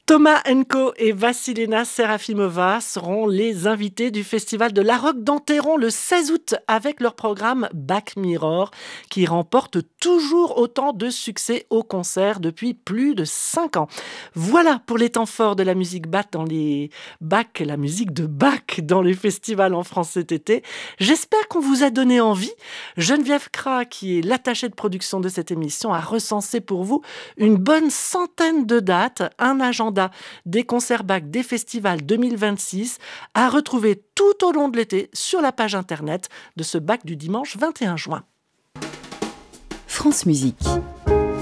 Thomas Enko et Vassilina Serafimova seront les invités du festival de la Roque d'Enterron le 16 août avec leur programme Back Mirror qui remporte toujours autant de succès au concert depuis plus de 5 ans. Voilà pour les temps forts de la musique la musique de Bach dans les festivals en France cet été. J'espère qu'on vous a donné envie. Geneviève Cras, qui est l'attachée de production de cette émission, a recensé pour vous une bonne centaine de dates, un agenda des concerts Bach des festivals 2026 à retrouver tout au long de l'été sur la page internet de ce Bach du dimanche 21 juin. France Musique.